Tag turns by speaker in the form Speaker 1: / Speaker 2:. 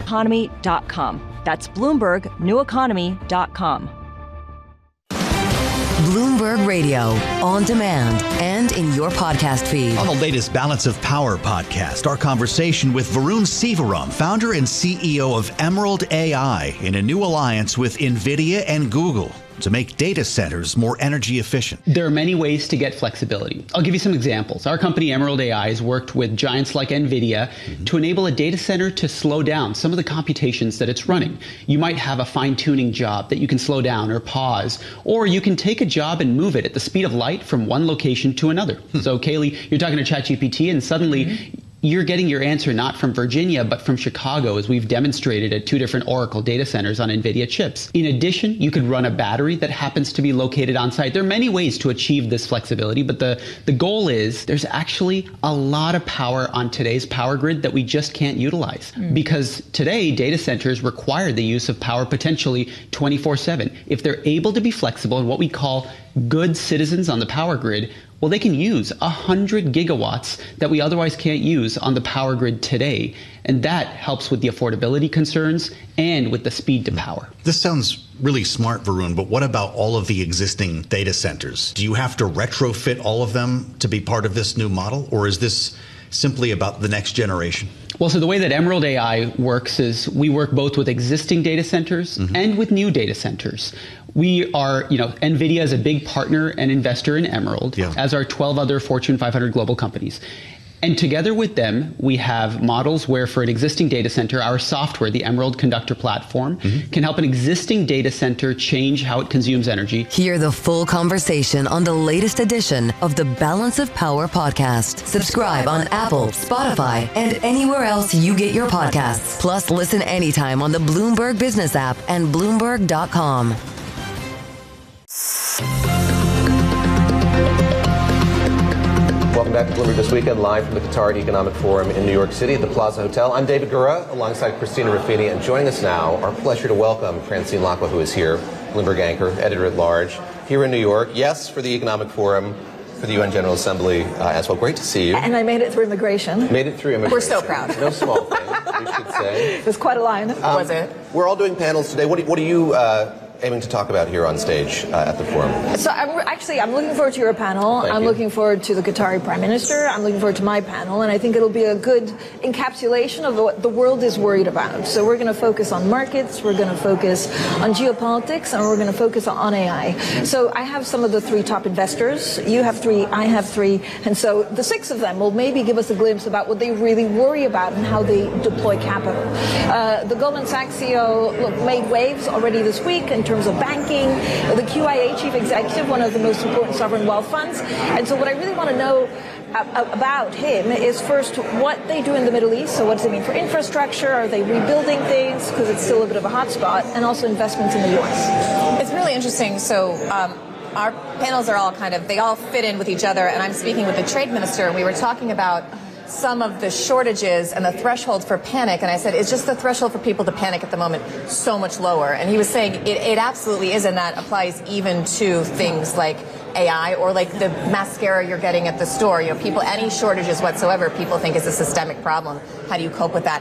Speaker 1: BloombergNewEconomy.com. That's BloombergNewEconomy.com.
Speaker 2: Bloomberg Radio, on demand and in your podcast feed.
Speaker 3: On the latest Balance of Power podcast, our conversation with Varun Sivaram, founder and CEO of Emerald AI, in a new alliance with NVIDIA and Google to make data centers more energy efficient.
Speaker 4: There are many ways to get flexibility. I'll give you some examples. Our company, Emerald AI, has worked with giants like NVIDIA to enable a data center to slow down some of the computations that it's running. You might have a fine-tuning job that you can slow down or pause, or you can take a job and move it at the speed of light from one location to another. So, Kaylee, you're talking to ChatGPT, and suddenly you're getting your answer not from Virginia, but from Chicago, as we've demonstrated at 2 different Oracle data centers on NVIDIA chips. In addition, you could run a battery that happens to be located on site. There are many ways to achieve this flexibility, but the goal is there's actually a lot of power on today's power grid that we just can't utilize. Because today, data centers require the use of power potentially 24/7. If they're able to be flexible and what we call good citizens on the power grid, well, they can use 100 gigawatts that we otherwise can't use on the power grid today. And that helps with the affordability concerns and with the speed to power.
Speaker 3: This sounds really smart, Varun, but what about all of the existing data centers? Do you have to retrofit all of them to be part of this new model, or is this simply about the next generation?
Speaker 4: Well, so the way that Emerald AI works is we work both with existing data centers and with new data centers. We are, NVIDIA is a big partner and investor in Emerald, as are 12 other Fortune 500 global companies. And together with them, we have models where for an existing data center, our software, the Emerald Conductor platform, can help an existing data center change how it consumes energy.
Speaker 2: Hear the full conversation on the latest edition of the Balance of Power podcast. Subscribe on Apple, Spotify, and anywhere else you get your podcasts. Plus, listen anytime on the Bloomberg Business app and Bloomberg.com.
Speaker 5: Welcome back to Bloomberg This Weekend, live from the Qatar Economic Forum in New York City at the Plaza Hotel. I'm David Gura, alongside Christina Ruffini, and joining us now, our pleasure to welcome Francine Lacqua, who is here, Bloomberg anchor, editor-at-large, here in New York. Yes, for the Economic Forum, for the UN General Assembly as well. Great to see you.
Speaker 6: And I made it through immigration.
Speaker 5: Made it through immigration.
Speaker 6: We're so proud.
Speaker 5: No small thing, we should say.
Speaker 6: It was quite a line.
Speaker 5: Was it? We're all doing panels today. What are you aiming to talk about here on stage at the forum?
Speaker 6: So I'm looking forward to your panel. I'm looking forward to the Qatari Prime Minister. I'm looking forward to my panel, and I think it'll be a good encapsulation of what the world is worried about. So we're going to focus on markets, we're going to focus on geopolitics, and we're going to focus on AI. So I have some of the 3 top investors. You have 3, I have 3, and so the 6 of them will maybe give us a glimpse about what they really worry about and how they deploy capital. The Goldman Sachs CEO made waves already this week in terms of banking, the QIA chief executive, one of the most important sovereign wealth funds. And so what I really want to know about him is first what they do in the Middle East. So what does it mean for infrastructure? Are they rebuilding things because it's still a bit of a hot spot? And also investments in the U.S.
Speaker 7: It's really interesting. So our panels are all they all fit in with each other. And I'm speaking with the trade minister, and we were talking about some of the shortages and the threshold for panic. And I said, is just the threshold for people to panic at the moment so much lower? And he was saying it absolutely is, and that applies even to things like AI or like the mascara you're getting at the store. People, any shortages whatsoever, people think is a systemic problem. How do you cope with that?